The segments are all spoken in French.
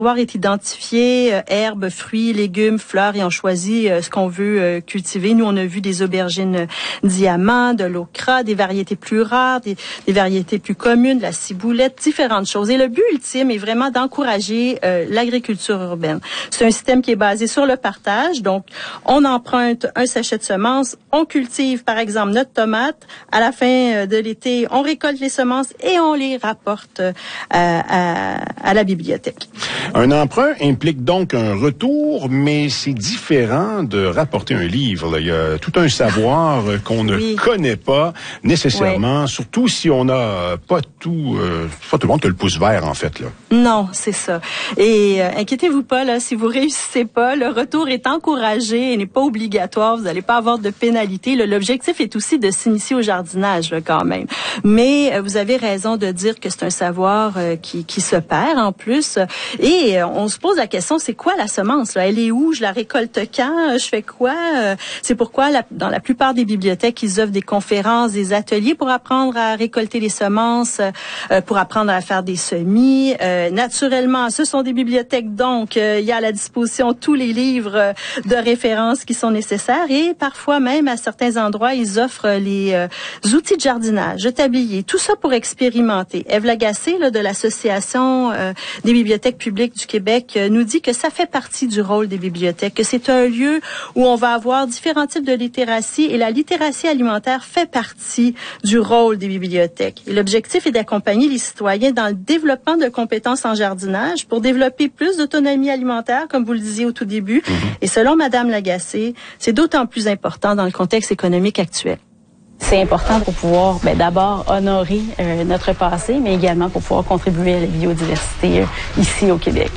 est identifié, herbes, fruits, légumes, fleurs, et on choisit ce qu'on veut cultiver. Nous, on a vu des aubergines diamants, de l'okra, des variétés plus rares, des variétés plus communes, de la ciboulette, différentes choses. Et le but ultime est vraiment d'encourager l'agriculture urbaine. C'est un système qui est basé sur le partage. Donc, on emprunte un sachet de semences, on cultive, par exemple, notre tomate. À la fin de l'été, on récolte les semences et on les rapporte à la bibliothèque. Un emprunt implique donc un retour, mais c'est différent de rapporter un livre. Là. Il y a tout un savoir qu'on ne connaît pas nécessairement, surtout si on n'a pas tout le monde qui a le pouce vert, en fait. Là. Non, c'est ça. Et inquiétez-vous pas, là, si vous réussissez pas, le retour est encouragé et n'est pas obligatoire. Vous n'allez pas avoir de pénalité. L'objectif est aussi de s'initier au jardinage, là, quand même. Mais vous avez raison de dire que c'est un savoir qui se perd en plus. Et on se pose la question, c'est quoi la semence, là? Elle est où? Je la récolte quand? Je fais quoi? C'est pourquoi dans la plupart des bibliothèques, ils offrent des conférences, des ateliers pour apprendre à récolter les semences, pour apprendre à faire des semis. Naturellement, ce sont des bibliothèques, donc il y a à la disposition tous les livres de référence qui sont nécessaires. Et parfois même, à certains endroits, ils offrent les outils de jardinage, de tablier, tout ça pour expérimenter. Ève Lagacé, là, de l'Association des bibliothèques publiques du Québec, nous dit que ça fait partie du rôle des bibliothèques, que c'est un lieu où on va avoir différents types de littératie, et la littératie alimentaire fait partie du rôle des bibliothèques. Et l'objectif est d'accompagner les citoyens dans le développement de compétences en jardinage pour développer plus d'autonomie alimentaire, comme vous le disiez au tout début. Et selon Madame Lagacé, c'est d'autant plus important dans le contexte économique actuel. C'est important pour pouvoir, d'abord, honorer notre passé, mais également pour pouvoir contribuer à la biodiversité ici au Québec.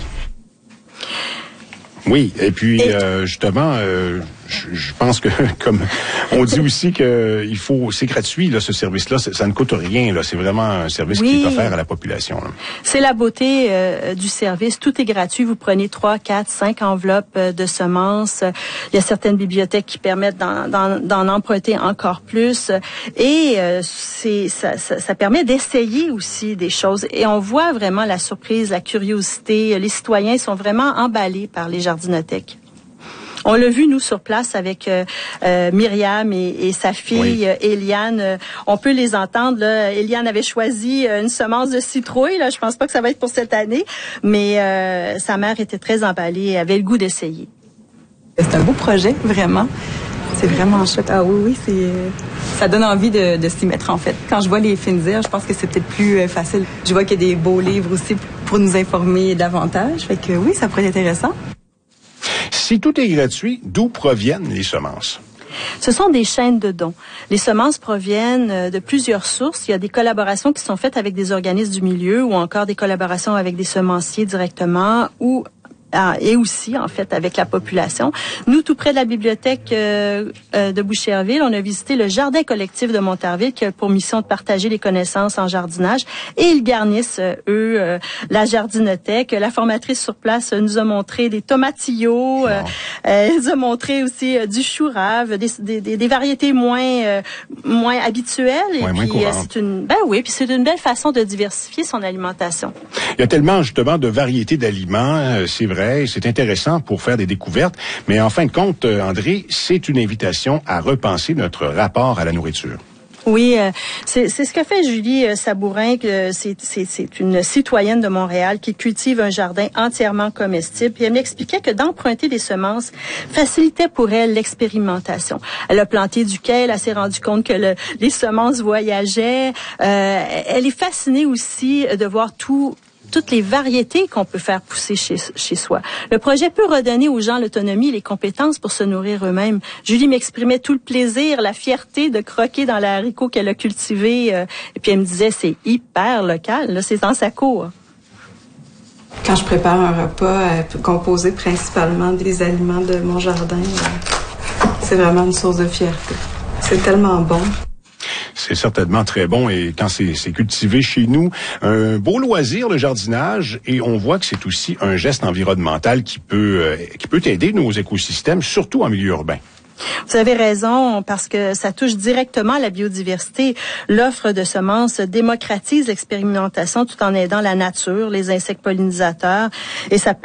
Oui, et puis justement, je pense que, comme on dit aussi que c'est gratuit, là, ce service-là, ça ne coûte rien, là. C'est vraiment un service qui est offert à la population, là. C'est la beauté du service. Tout est gratuit. Vous prenez 3, 4, 5 enveloppes de semences. Il y a certaines bibliothèques qui permettent d'en emprunter encore plus. Et ça permet d'essayer aussi des choses. Et on voit vraiment la surprise, la curiosité. Les citoyens sont vraiment emballés par les jardinothèques. On l'a vu, nous, sur place, avec Myriam et sa fille, Eliane. On peut les entendre, là. Eliane avait choisi une semence de citrouille, là. Je pense pas que ça va être pour cette année, mais sa mère était très emballée et avait le goût d'essayer. C'est un beau projet, vraiment. C'est vraiment chouette. Ah oui, ça donne envie de s'y mettre, en fait. Quand je vois les fines herbes, je pense que c'est peut-être plus facile. Je vois qu'il y a des beaux livres aussi pour nous informer davantage. Fait que oui, ça pourrait être intéressant. Si tout est gratuit, d'où proviennent les semences? Ce sont des chaînes de dons. Les semences proviennent de plusieurs sources. Il y a des collaborations qui sont faites avec des organismes du milieu ou encore des collaborations avec des semenciers directement et aussi, en fait, avec la population. Nous, tout près de la bibliothèque de Boucherville, on a visité le jardin collectif de Montarville qui a pour mission de partager les connaissances en jardinage. Et ils garnissent, la jardinothèque. La formatrice sur place nous a montré des tomatillos. Elle nous a montré aussi du chou rave, des variétés moins habituelles. Moins courantes. Puis c'est une belle façon de diversifier son alimentation. Il y a tellement, justement, de variétés d'aliments, c'est vrai. C'est intéressant pour faire des découvertes, mais en fin de compte, André, c'est une invitation à repenser notre rapport à la nourriture. Oui, c'est ce que fait Julie Sabourin, que c'est une citoyenne de Montréal qui cultive un jardin entièrement comestible. Puis elle m'expliquait que d'emprunter des semences facilitait pour elle l'expérimentation. Elle a planté du kale, elle s'est rendue compte que les semences voyageaient. Elle est fascinée aussi de voir toutes les variétés qu'on peut faire pousser chez soi. Le projet peut redonner aux gens l'autonomie et les compétences pour se nourrir eux-mêmes. Julie m'exprimait tout le plaisir, la fierté de croquer dans l'haricot qu'elle a cultivé. Et puis elle me disait, c'est hyper local, là, c'est dans sa cour. Quand je prépare un repas composé principalement des aliments de mon jardin, c'est vraiment une source de fierté. C'est tellement bon. C'est certainement très bon et quand c'est cultivé chez nous, un beau loisir, le jardinage, et on voit que c'est aussi un geste environnemental qui peut aider nos écosystèmes, surtout en milieu urbain. Vous avez raison, parce que ça touche directement à la biodiversité. L'offre de semences démocratise l'expérimentation tout en aidant la nature, les insectes pollinisateurs, et ça